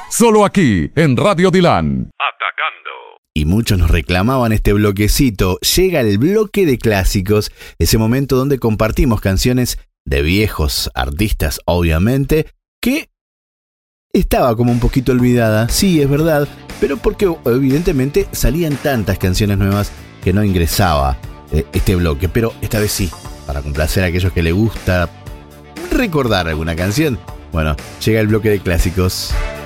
Solo aquí, en Radio Dilan. Atacando. Y muchos nos reclamaban este bloquecito. Llega el bloque de clásicos, ese momento donde compartimos canciones de viejos artistas, obviamente, que estaba como un poquito olvidada, sí, es verdad, pero porque evidentemente salían tantas canciones nuevas que no ingresaba este bloque. Pero esta vez sí, para complacer a aquellos que les gusta recordar alguna canción. Bueno, llega el bloque de clásicos.